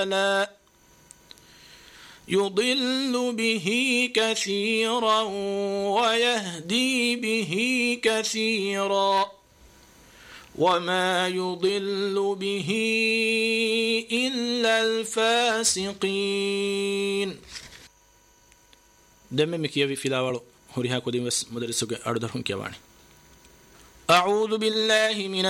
يضل به كثيرا ويهدي به كثيرا وما يضل به إلا الفاسقين. دم مكيا في لاوالو هوريها كودي بس مدرسو أردرهم كيواني. أعوذ بالله من